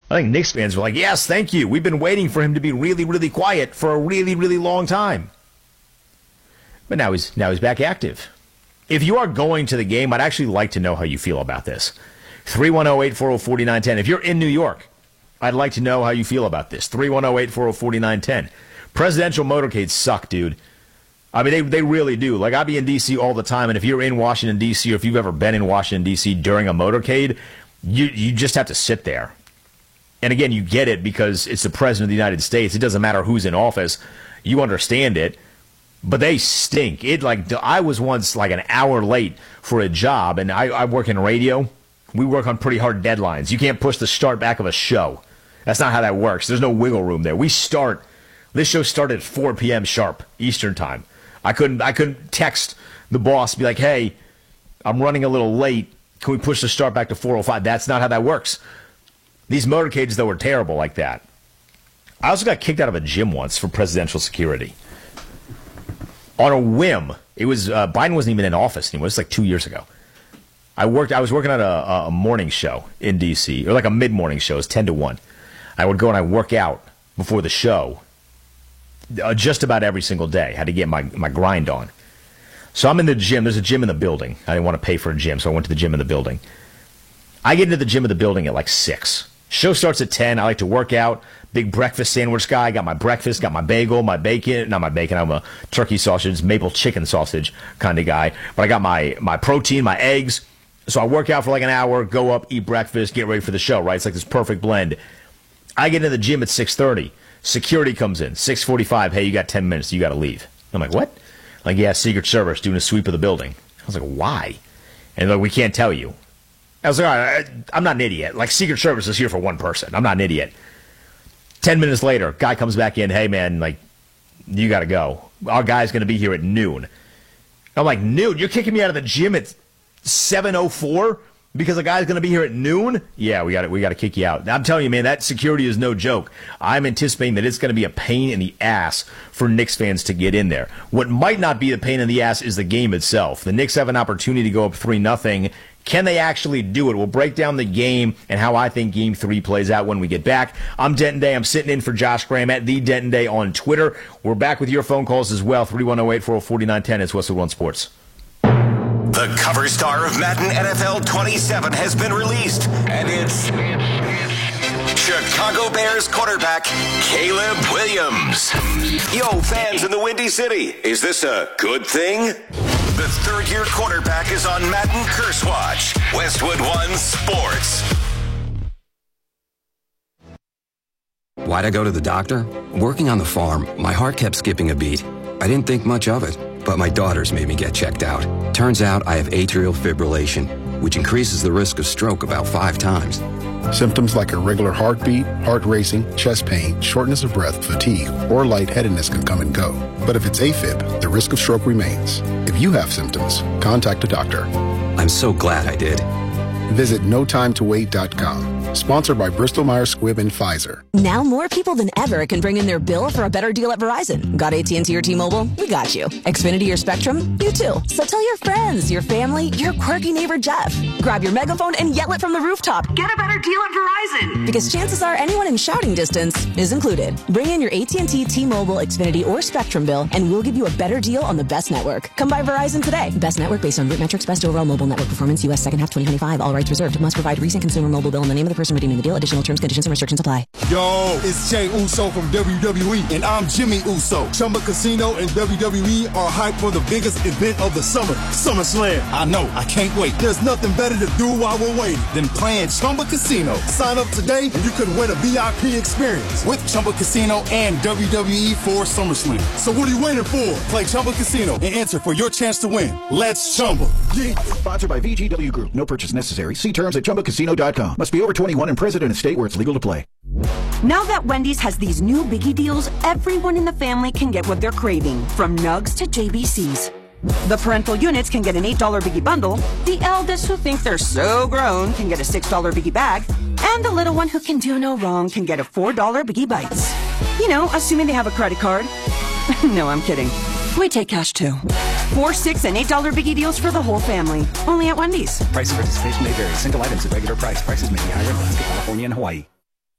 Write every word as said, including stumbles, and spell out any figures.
I think Knicks fans were like, yes, thank you. We've been waiting for him to be really, really quiet for a really, really long time. But now he's now he's back active. If you are going to the game, I'd actually like to know how you feel about this. three one zero, eight four zero, four nine one zero. If you're in New York, I'd like to know how you feel about this. three one zero, eight four zero, four nine one zero. Presidential motorcades suck, dude. I mean, they they really do. Like, I'll be in D C all the time, and if you're in Washington, D C, or if you've ever been in Washington, D C during a motorcade, you you just have to sit there. And again, you get it because it's the President of the United States. It doesn't matter who's in office. You understand it. But they stink. It like I was once like an hour late for a job, and I, I work in radio. We work on pretty hard deadlines. You can't push the start back of a show. That's not how that works. There's no wiggle room there. We start. This show started at four p.m. sharp Eastern time. I couldn't. I couldn't text the boss and be like, "Hey, I'm running a little late. Can we push the start back to four oh five?" That's not how that works. These motorcades, though, are terrible like that. I also got kicked out of a gym once for presidential security. On a whim, it was uh, Biden wasn't even in office anymore. It was like two years ago. I worked. I was working on a, a morning show in D C, or like a mid-morning show. It was ten to one. I would go and I work out before the show, uh, just about every single day. Had to get my my grind on. So I'm in the gym. There's a gym in the building. I didn't want to pay for a gym, so I went to the gym in the building. I get into the gym in the building at like six. Show starts at ten. I like to work out. Big breakfast sandwich guy. Got my breakfast, got my bagel, my bacon. Not my bacon. I'm a turkey sausage, maple chicken sausage kind of guy. But I got my, my protein, my eggs. So I work out for like an hour, go up, eat breakfast, get ready for the show, right? It's like this perfect blend. I get into the gym at six thirty. Security comes in. six forty-five. Hey, you got ten minutes. You got to leave. I'm like, what? Like, yeah, Secret Service doing a sweep of the building. I was like, why? And they're like, we can't tell you. I was like, all right, I'm not an idiot. Like, Secret Service is here for one person. I'm not an idiot. Ten minutes later, guy comes back in. Hey, man, like, you got to go. Our guy's going to be here at noon. I'm like, noon? You're kicking me out of the gym at seven oh four because a guy's going to be here at noon? Yeah, we got to we got to kick you out. I'm telling you, man, that security is no joke. I'm anticipating that it's going to be a pain in the ass for Knicks fans to get in there. What might not be a pain in the ass is the game itself. The Knicks have an opportunity to go up three nothing. Can they actually do it? We'll break down the game and how I think Game three plays out when we get back. I'm Denton Day. I'm sitting in for Josh Graham at The Denton Day on Twitter. We're back with your phone calls as well. three one zero, eight four zero, four nine one zero. It's Westwood One Sports. The cover star of Madden N F L twenty-seven has been released, and it's Chicago Bears quarterback Caleb Williams. Yo, fans in the Windy City, is this a good thing? The third-year quarterback is on Madden Curse Watch. Westwood One Sports. Why'd I go to the doctor? Working on the farm, my heart kept skipping a beat. I didn't think much of it, but my daughters made me get checked out. Turns out I have atrial fibrillation, which increases the risk of stroke about five times. Symptoms like irregular heartbeat, heart racing, chest pain, shortness of breath, fatigue, or lightheadedness can come and go. But if it's AFib, the risk of stroke remains. If you have symptoms, contact a doctor. I'm so glad I did. Visit no time to wait dot com. Sponsored by Bristol Myers Squibb and Pfizer. Now more people than ever can bring in their bill for a better deal at Verizon. Got A T and T or T-Mobile? We got you. Xfinity or Spectrum? You too. So tell your friends, your family, your quirky neighbor Jeff. Grab your megaphone and yell it from the rooftop. Get a better deal at Verizon. Because chances are anyone in shouting distance is included. Bring in your A T and T, T-Mobile, Xfinity, or Spectrum bill and we'll give you a better deal on the best network. Come by Verizon today. Best network based on root metrics, best overall mobile network performance, U S second half twenty twenty-five. All rights reserved. Must provide recent consumer mobile bill and the name of the person redeeming the deal. Additional terms, conditions, and restrictions apply. Yo, it's Jay Uso from W W E, and I'm Jimmy Uso. Chumba Casino and W W E are hyped for the biggest event of the summer, SummerSlam. I know, I can't wait. There's nothing better to do while we're waiting than playing Chumba Casino. Sign up today, and you could win a V I P experience with Chumba Casino and W W E for SummerSlam. So what are you waiting for? Play Chumba Casino and enter for your chance to win. Let's Chumba. Yeah. Sponsored by V G W Group. No purchase necessary. See terms at chumba casino dot com. Must be over twenty-one and present in a state where it's legal to play. Now that Wendy's has these new biggie deals, everyone in the family can get what they're craving, from nugs to J B Cs. The parental units can get an eight dollar biggie bundle, the eldest who think they're so grown can get a six dollar biggie bag, and the little one who can do no wrong can get a four dollar biggie bites. You know, assuming they have a credit card. No, I'm kidding. We take cash too. Four, six, and eight dollar biggie deals for the whole family. Only at Wendy's. Price and participation may vary. Single items at regular price. Prices may be higher in Alaska, California, and Hawaii.